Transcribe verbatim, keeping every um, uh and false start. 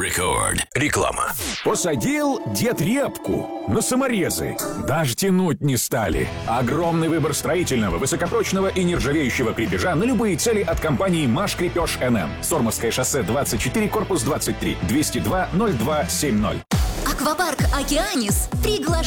Рекорд. Реклама. Посадил дед репку на саморезы. Даже тянуть не стали. Огромный выбор строительного, высокопрочного и нержавеющего крепежа на любые цели от компании «Маш Крепеж эн эм». Сормовское шоссе двадцать четыре, корпус двадцать три, двести два ноль два семьдесят. Аквапарк «Океанис» приглашает